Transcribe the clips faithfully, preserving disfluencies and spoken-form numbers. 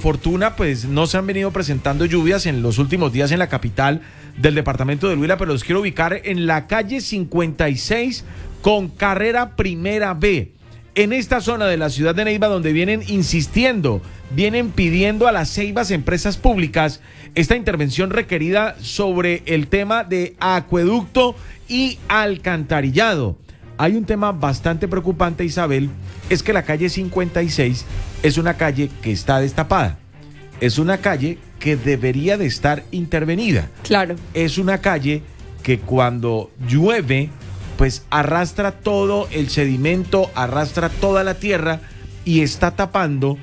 fortuna, pues no se han venido presentando lluvias en los últimos días en la capital del departamento del Huila, pero los quiero ubicar en la calle cincuenta y seis con carrera Primera B. En esta zona de la ciudad de Neiva, donde vienen insistiendo, vienen pidiendo a las Ceibas empresas públicas esta intervención requerida sobre el tema de acueducto y alcantarillado. Hay un tema bastante preocupante, Isabel, es que la calle cincuenta y seis es una calle que está destapada. Es una calle que debería de estar intervenida. Claro. Es una calle que cuando llueve, pues arrastra todo el sedimento, arrastra toda la tierra y está tapando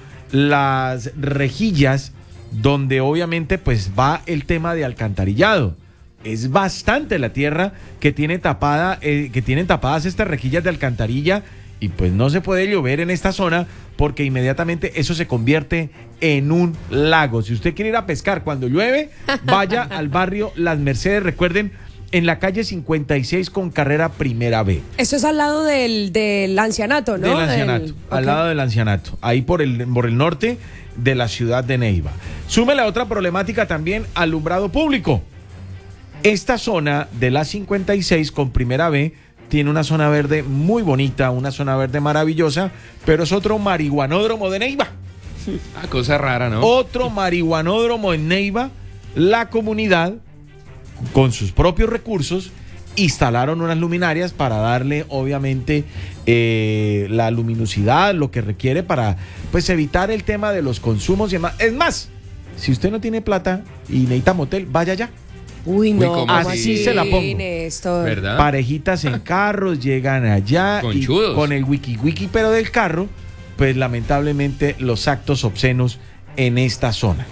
las rejillas donde obviamente pues va el tema de alcantarillado. Es bastante la tierra que tiene tapada, eh, que tienen tapadas estas rejillas de alcantarilla y pues no se puede llover en esta zona porque inmediatamente eso se convierte en un lago. Si usted quiere ir a pescar cuando llueve, vaya al barrio Las Mercedes, recuerden, en la calle cincuenta y seis con carrera Primera B. Eso es al lado del, del ancianato, ¿no? Del ancianato, del... al okay. lado del ancianato, ahí por el, por el norte de la ciudad de Neiva. Súmele otra problemática también, alumbrado público. Esta zona de la cincuenta y seis con Primera B tiene una zona verde muy bonita, una zona verde maravillosa, pero es otro marihuanódromo de Neiva. Ah, cosa rara, ¿no? Otro marihuanódromo en Neiva. La comunidad, con sus propios recursos, instalaron unas luminarias para darle, obviamente, eh, la luminosidad, lo que requiere para, pues, evitar el tema de los consumos y demás. Es más, si usted no tiene plata y necesita motel, vaya allá. Uy, no, Uy, así, así se la pongo. Néstor. ¿Verdad? Parejitas en carros, llegan allá y con el wiki wiki, pero del carro, pues lamentablemente los actos obscenos en esta zona.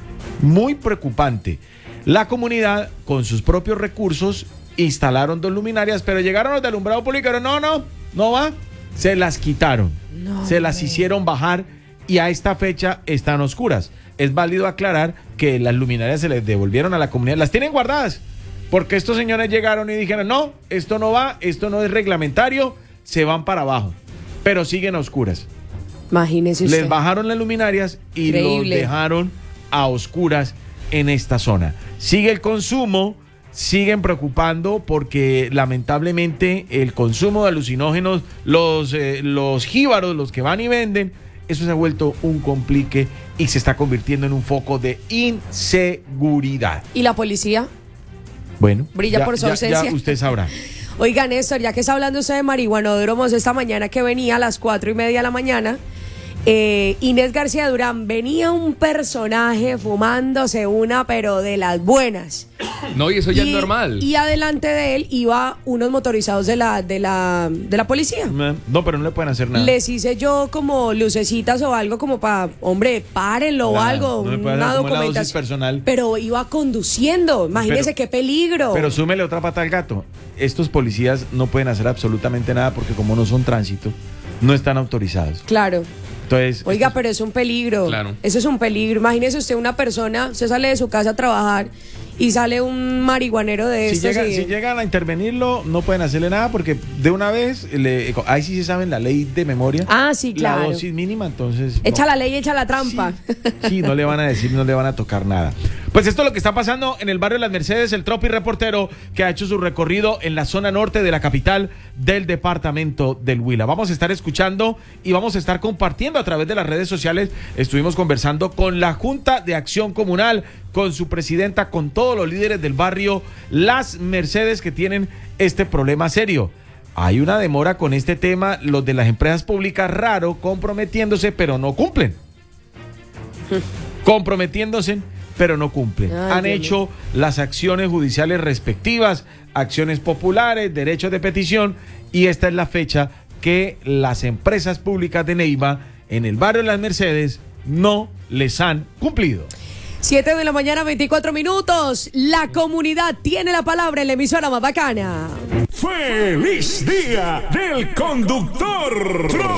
Muy preocupante. La comunidad, con sus propios recursos, instalaron dos luminarias, pero llegaron los de alumbrado público, pero no, no, no va. Se las quitaron, no, se las hicieron bajar y a esta fecha están oscuras. Es válido aclarar que las luminarias se les devolvieron a la comunidad, las tienen guardadas, porque estos señores llegaron y dijeron, no, esto no va, esto no es reglamentario, se van para abajo, pero siguen a oscuras. Imagínese usted. Les bajaron las luminarias y los dejaron a oscuras en esta zona. Sigue el consumo, siguen preocupando porque lamentablemente el consumo de alucinógenos, los, eh, los jíbaros, los que van y venden, eso se ha vuelto un complique y se está convirtiendo en un foco de inseguridad. ¿Y la policía? Bueno, brilla ya, por su ya, ausencia. ya usted sabrá. Oiga, Néstor, ya que está hablando usted de marihuanódromos, esta mañana que venía a las cuatro y media de la mañana, eh, Inés García Durán, venía un personaje fumándose una, pero de las buenas. No, y eso ya y, es normal. Y adelante de él iba unos motorizados de la, de la, de la policía. No, pero no le pueden hacer nada. Les hice yo como lucecitas o algo como para, hombre, párenlo Nada, o algo, no una documentación personal. Pero iba conduciendo, imagínese pero, qué peligro. Pero súmele otra pata al gato. Estos policías no pueden hacer absolutamente nada porque como no son tránsito, no están autorizados. Claro. Entonces, oiga, estos... pero es un peligro. Claro. Eso es un peligro. Imagínese usted una persona, usted sale de su casa a trabajar y sale un marihuanero de si estos. Llegan, y... Si llegan a intervenirlo, no pueden hacerle nada porque de una vez, le, ahí sí se saben la ley de memoria. Ah, sí, claro. La dosis mínima, entonces... Echa no. la ley, echa la trampa. Sí, sí, no le van a decir, no le van a tocar nada. Pues esto es lo que está pasando en el barrio Las Mercedes, el Tropi reportero que ha hecho su recorrido en la zona norte de la capital del departamento del Huila. Vamos a estar escuchando y vamos a estar compartiendo a través de las redes sociales. Estuvimos conversando con la Junta de Acción Comunal, con su presidenta, con todos los líderes del barrio Las Mercedes que tienen este problema serio. Hay una demora con este tema, los de las empresas públicas, raro, comprometiéndose, pero no cumplen. comprometiéndose, pero no cumplen. Ay, Han Dios hecho Dios. las acciones judiciales respectivas, acciones populares, derechos de petición, y esta es la fecha que las empresas públicas de Neiva, en el barrio Las Mercedes, no les han cumplido. siete de la mañana, veinticuatro minutos. La comunidad tiene la palabra en la emisora más bacana. ¡Feliz Día del Conductor!